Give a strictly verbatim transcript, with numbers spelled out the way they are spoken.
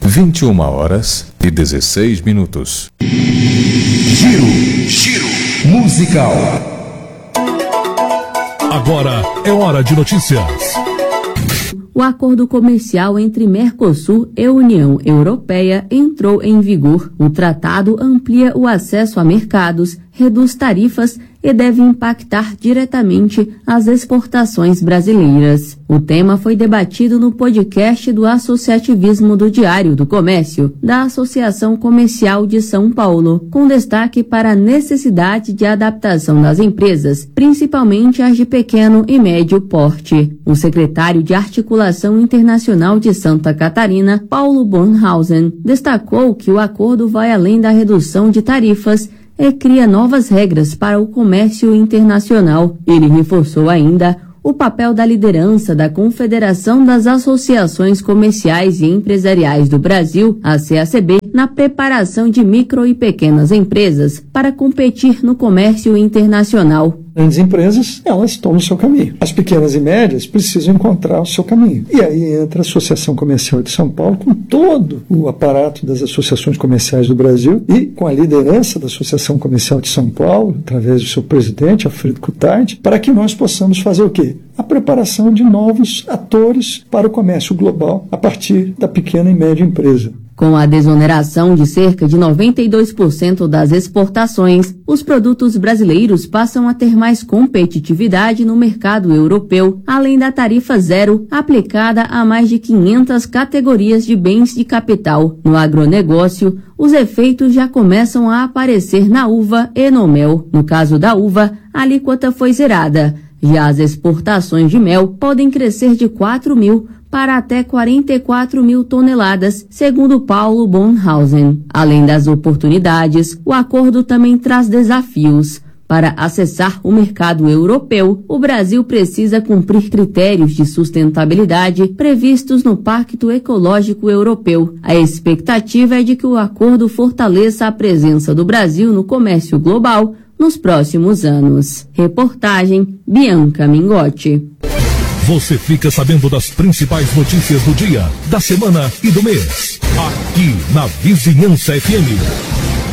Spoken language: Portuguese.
vinte e uma horas e dezesseis minutos. Giro, giro musical. Agora é hora de notícias. O acordo comercial entre Mercosul e União Europeia entrou em vigor. O tratado amplia o acesso a mercados, reduz tarifas e deve impactar diretamente as exportações brasileiras. O tema foi debatido no podcast do Associativismo do Diário do Comércio, da Associação Comercial de São Paulo, com destaque para a necessidade de adaptação das empresas, principalmente as de pequeno e médio porte. O secretário de Articulação Internacional de Santa Catarina, Paulo Bornhausen, destacou que o acordo vai além da redução de tarifas e cria novas regras para o comércio internacional. Ele reforçou ainda o papel da liderança da Confederação das Associações Comerciais e Empresariais do Brasil, a C A C B, na preparação de micro e pequenas empresas para competir no comércio internacional. Grandes empresas, elas tomam o seu caminho. As pequenas e médias precisam encontrar o seu caminho. E aí entra a Associação Comercial de São Paulo com todo o aparato das associações comerciais do Brasil e com a liderança da Associação Comercial de São Paulo, através do seu presidente, Alfredo Kutardi, para que nós possamos fazer o quê? A preparação de novos atores para o comércio global a partir da pequena e média empresa. Com a desoneração de cerca de noventa e dois por cento das exportações, os produtos brasileiros passam a ter mais competitividade no mercado europeu, além da tarifa zero aplicada a mais de quinhentas categorias de bens de capital. No agronegócio, os efeitos já começam a aparecer na uva e no mel. No caso da uva, a alíquota foi zerada. Já as exportações de mel podem crescer de quatro mil para até quarenta e quatro mil toneladas, segundo Paulo Bornhausen. Além das oportunidades, o acordo também traz desafios. Para acessar o mercado europeu, o Brasil precisa cumprir critérios de sustentabilidade previstos no Pacto Ecológico Europeu. A expectativa é de que o acordo fortaleça a presença do Brasil no comércio global nos próximos anos. Reportagem Bianca Mingotti. Você fica sabendo das principais notícias do dia, da semana e do mês. Aqui na Vizinhança F M.